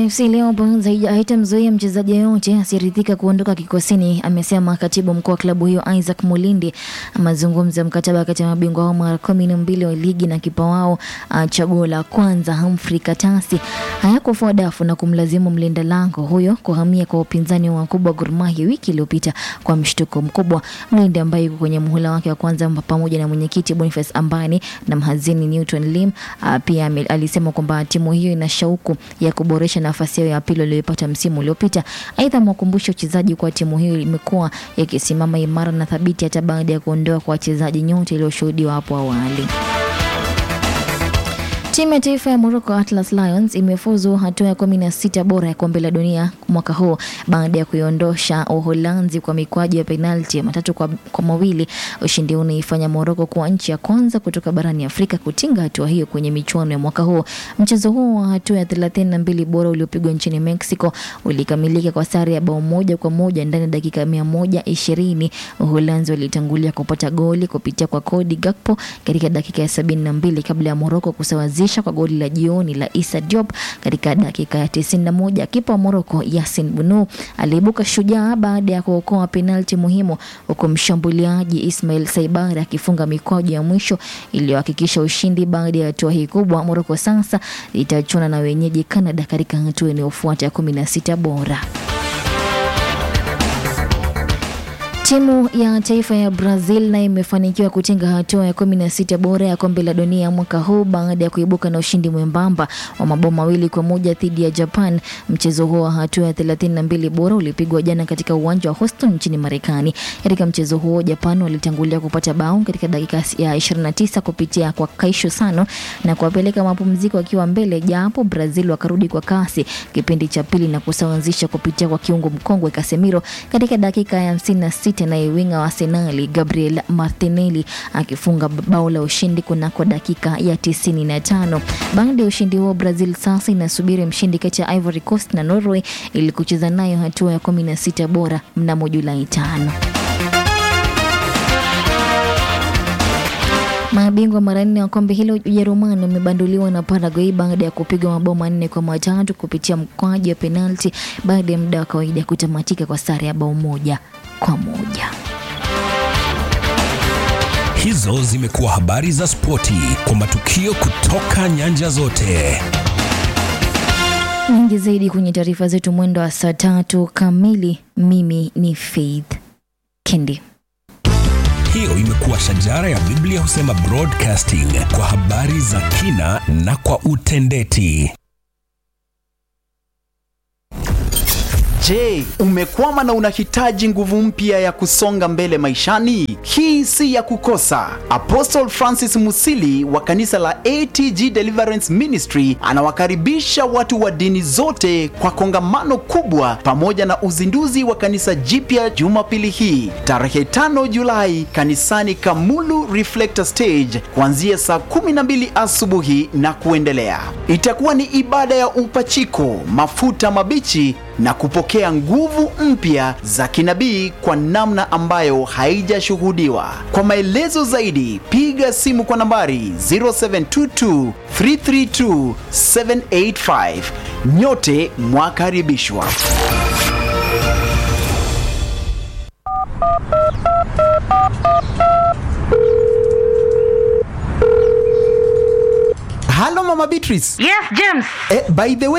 FC Leopards haitamzuia mchezaji yote asiridhika kuondoka kikosini, amesema katibu mkuu wa klabu hiyo Isaac Mulindi. Mazungumzo ya mkataba kati ya mabingwa hao mara 12 wa ligi na kipa wao chaguo la kwanza Humphrey Katasi hayakufua dafu na kumlazimu mlinda lango huyo kuhamia kwa upinzani wa wakubwa Gor Mahia wiki iliyopita kwa mshtuko mkubwa. Mulindi ambaye yuko kwenye muhula wake wa kwanza pamoja na mwenyekiti Boniface Ambani na mhazini Newton Lim pia alisema kwamba timu hiyo ina shauku ya kuboresha nafasi ya pili iliyopata msimu uliopita. Aidha, mwakumbusho wachezaji kwa timu hiyo imekuwa yakisimama imara na thabiti hata baada ya kuondoa kwa wachezaji nyota iliyoshuhudiwa hapo awali. Timu ya taifa ya Morocco Atlas Lions imefuzu hatua ya 16 bora ya kombe la dunia mwaka huu baada ya kuiondosha Uholanzi kwa mikwaju ya penalti 3-2. Ushindi huu unaifanya Morocco kuwa nchi ya kwanza kutoka barani Afrika kutinga hatua hiyo kwenye michuano ya mwaka huu. Mchezo huu wa hatua ya 32 bora uliopigwa nchini Mexico ulikamilika kwa sare ya 1-1 ndani ya dakika 120. Uholanzi walitangulia kupata goli kupitia kwa Cody Gakpo katika dakika ya 72 kabla ya Morocco kusawazisha kwa goli la jioni la Issa Diop katika dakika ya 91. Kipa wa Morocco Yassine Bounou aliibuka shujaa baada ya kuokoa penalti muhimu, huku mshambuliaji Ismail Saibara akifunga mikwaju ya mwisho iliyohakikisha ushindi. Baada ya hatua hii kubwa, Morocco sasa itachuana na wenyeji Canada katika hatua inayofuata ya 16 bora. Timu ya taifa ya Brazil na imefanikiwa kutinga hatua ya 16 bora ya kombe la dunia mwaka huu baada ya kuibuka na ushindi mwembamba wa mabao 2-1 dhidi ya Japan. Mchezo huo wa hatua ya 32 bora ulipigwa jana katika uwanja wa Houston nchini Marekani. Katika mchezo huo Japan walitangulia kupata bao katika dakika ya 29 kupitia kwa Kaisho Sano na kuwapeleka mapumziko wakiwa mbele, japo Brazil wakarudi kwa kasi kipindi cha pili na kusawazisha kupitia kwa kiungo mkongwe Casemiro katika dakika ya 56 na winga wa Arsenal Gabriel Martinelli akifunga bao la ushindi kunako dakika ya 95. Baada ya ushindi huo, Brazil sasa inasubiri mshindi kati ya Ivory Coast na Norway ili kucheza nayo hatua ya 16 bora mnamo Julai 5. Mabingwa mara 4 wa kombe hilo Ujerumani wamebanduliwa na Paraguay baada ya kupigwa mabao 4-3 kupitia mkwaju wa penalti baada ya muda wa kawaida kutamatika kwa sare ya bao 1-1. Hizo zimekuwa habari za spoti kwa matukio kutoka nyanja zote. Nyingi zaidi kwenye taarifa zetu mwendo wa saa 3 kamili. Mimi ni Faith Kendi. Hiyo imekuwa shajara ya Biblia husema broadcasting kwa habari za kina na kwa utendeti. Je, umekwama na unahitaji nguvu mpya ya kusonga mbele maishani? Hii si ya kukosa. Apostle Francis Musili wa kanisa la ATG Deliverance Ministry anawakaribisha watu wa dini zote kwa kongamano kubwa pamoja na uzinduzi wa kanisa jipya Jumapili hii tarehe 5 Julai kanisani Kamulu Reflector Stage kuanzia saa 12 asubuhi na kuendelea. Itakuwa ni ibada ya upachiko, mafuta mabichi na kupokea nguvu mpya za kinabii kwa namna ambayo haijashuhudiwa. Kwa maelezo zaidi, piga simu kwa nambari 0722 332 785. Nyote mwakaribishwa. Hello Mama Beatrice. Yes, James. By the way,